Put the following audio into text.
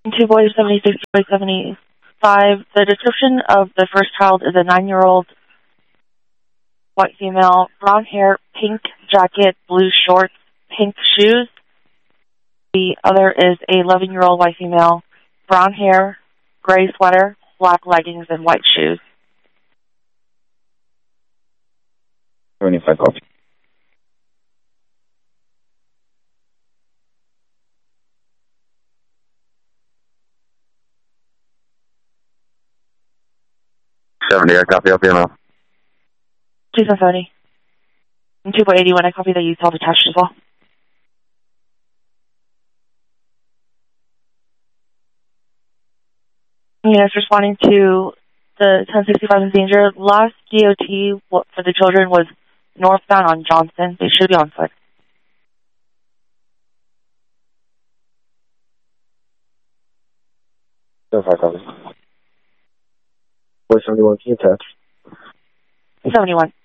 Two boys, 76 by 75. The description of the first child is a 9-year-old white female, brown hair, pink jacket, blue shorts, pink shoes. The other is a 11-year-old white female, brown hair, gray sweater, black leggings, and white shoes. 75 copy. I copy up email. 2770. And 2 by 81, I copy that you self-attached as well. Yes, responding to the 1065 in danger. Last DOT for the children was northbound on Johnson. They should be on foot. Boy 71, can you text? 71.